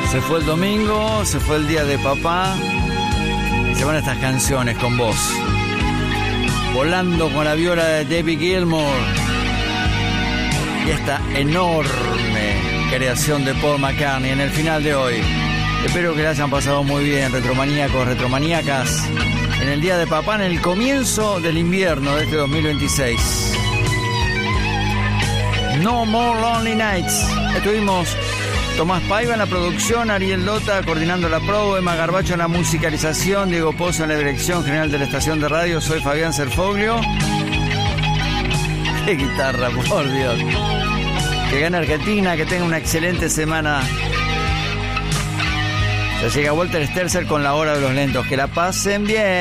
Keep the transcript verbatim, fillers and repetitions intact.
Se fue el domingo, se fue el día de papá y se van estas canciones con vos. Volando con la viola de David Gilmour y esta enorme creación de Paul McCartney en el final de hoy. Espero que la hayan pasado muy bien, retromaníacos, retromaníacas, en el día de papá, en el comienzo del invierno de este dos mil veintiséis. No More Lonely Nights. Estuvimos Tomás Paiva en la producción, Ariel Lota coordinando la promo, Emma Garbacho en la musicalización, Diego Pozo en la dirección general de la estación de radio. Soy Fabián Serfoglio. ¡Qué guitarra, por Dios! Que gane Argentina, que tenga una excelente semana. Ya llega Walter Sterzer con la hora de los lentos. Que la pasen bien.